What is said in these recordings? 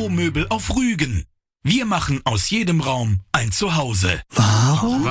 Büromöbel auf Rügen. Wir machen aus jedem Raum ein Zuhause. Warum?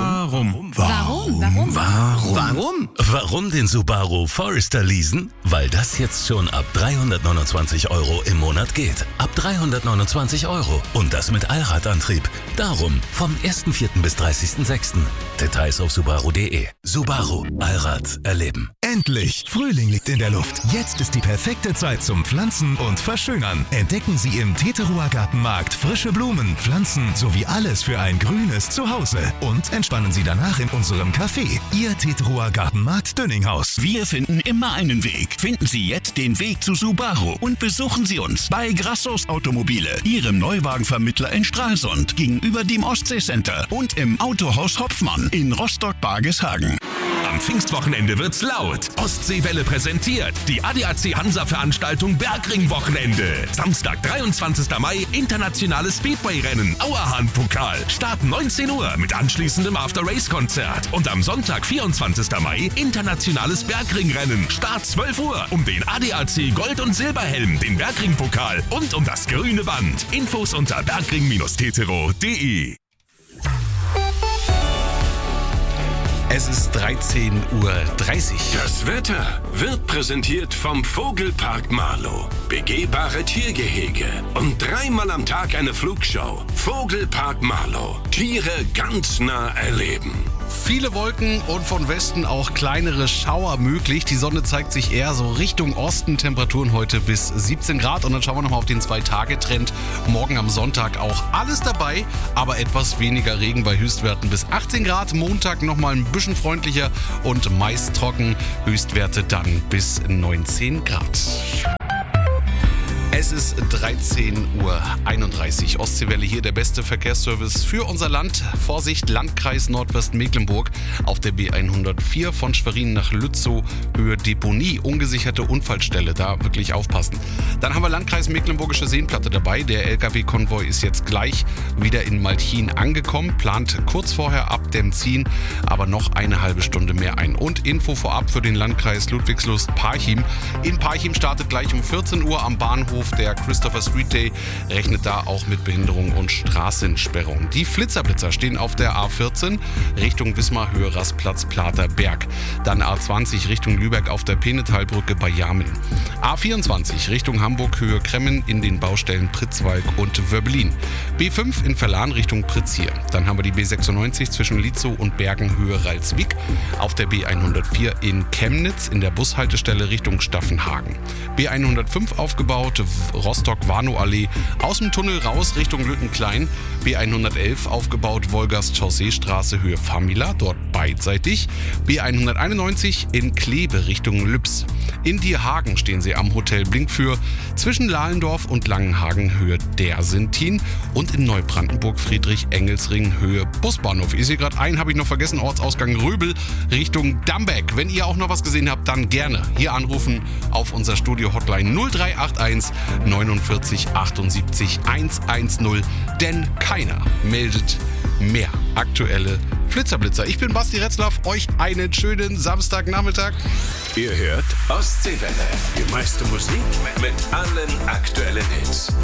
Warum den Subaru Forester leasen? Weil das jetzt schon ab 329 € im Monat geht. Ab 329 €. Und das mit Allradantrieb. Darum vom 1.4. bis 30.6. Details auf subaru.de. Subaru. Allrad erleben. Endlich! Frühling liegt in der Luft. Jetzt ist die perfekte Zeit zum Pflanzen und Verschönern. Entdecken Sie im Teterower Gartenmarkt frische Blumen, Pflanzen sowie alles für ein grünes Zuhause. Und entspannen Sie danach in unserem Café. Ihr Teterower Gartenmarkt Dönninghaus. Wir finden immer einen Weg. Finden Sie jetzt den Weg zu Subaru und besuchen Sie uns bei Grassos Automobile, Ihrem Neuwagenvermittler in Stralsund, gegenüber dem Ostseecenter und im Autohaus Hopfmann in Rostock-Bargeshagen. Am Pfingstwochenende wird's laut. Ostseewelle präsentiert die ADAC Hansa-Veranstaltung Bergring-Wochenende. Samstag, 23. Mai, internationales Speedway-Rennen, Auerhahn-Pokal. Start 19 Uhr mit anschließendem After-Race-Konzert. Und am Sonntag, 24. Mai, internationales Bergring-Rennen. Start 12 Uhr um den ADAC Gold- und Silberhelm, den Bergring-Pokal und um das grüne Band. Infos unter bergring-tetero.de. Es ist 13:30 Uhr. Das Wetter wird präsentiert vom Vogelpark Marlow. Begehbare Tiergehege und 3-mal am Tag eine Flugshow. Vogelpark Marlow. Tiere ganz nah erleben. Viele Wolken und von Westen auch kleinere Schauer möglich. Die Sonne zeigt sich eher so Richtung Osten. Temperaturen heute bis 17 Grad. Und dann schauen wir nochmal auf den 2-Tage-Trend. Morgen am Sonntag auch alles dabei, aber etwas weniger Regen bei Höchstwerten bis 18 Grad. Montag nochmal ein bisschen freundlicher und meist trocken. Höchstwerte dann bis 19 Grad. Es ist 13:31 Uhr. Ostseewelle hier, der beste Verkehrsservice für unser Land. Vorsicht, Landkreis Nordwestmecklenburg auf der B104 von Schwerin nach Lützow, Höhe Deponie, ungesicherte Unfallstelle, da wirklich aufpassen. Dann haben wir Landkreis Mecklenburgische Seenplatte dabei. Der LKW-Konvoi ist jetzt gleich wieder in Malchin angekommen, plant kurz vorher Abdämm ziehen, aber noch eine halbe Stunde mehr ein. Und Info vorab für den Landkreis Ludwigslust-Parchim. In Parchim startet gleich um 14 Uhr am Bahnhof der Christopher Street Day, rechnet da auch mit Behinderung und Straßensperrung. Die Flitzerblitzer stehen auf der A14 Richtung Wismar, Höhe Rastplatz Platerberg. Dann A20 Richtung Lübeck auf der Penetalbrücke bei Jamin. A24 Richtung Hamburg, Höhe Kremmen in den Baustellen Pritzwalk und Wörbelin. B5 in Verlan Richtung Pritzhier. Dann haben wir die B96 zwischen Lietzow und Bergen, Höhe Ralswiek. Auf der B104 in Chemnitz in der Bushaltestelle Richtung Staffenhagen. B105 aufgebaut, Rostock-Warnow-Allee, aus dem Tunnel raus Richtung Lüttenklein. B111 aufgebaut, Wolgast-Chaussee-Straße, Höhe Famila, dort beidseitig. B191 in Kleve Richtung Lübs. In Dierhagen stehen sie am Hotel Blinkfür. Zwischen Lahlendorf und Langenhagen, Höhe Dersentin. Und in Neubrandenburg Friedrich-Engelsring, Höhe Busbahnhof. Ich sehe gerade einen, habe ich noch vergessen, Ortsausgang Röbel Richtung Dambeck. Wenn ihr auch noch was gesehen habt, dann gerne hier anrufen auf unser Studio-Hotline 0381 49 78 110, denn keiner meldet mehr aktuelle Flitzerblitzer. Ich bin Basti Retzlaff, euch einen schönen Samstagnachmittag. Ihr hört Ostseewelle. Die meiste Musik mit allen aktuellen Hits.